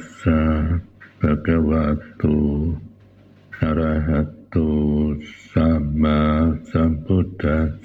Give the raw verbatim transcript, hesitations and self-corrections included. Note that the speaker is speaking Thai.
สะภะคะวะโตอะระหะโตสัมมาสัมพุทธัส